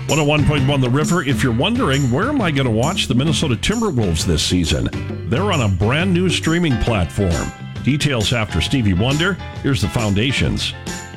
101.1 The River. If you're wondering, where am I going to watch the Minnesota Timberwolves this season? They're on a brand new streaming platform. Details after Stevie Wonder. Here's the Foundations.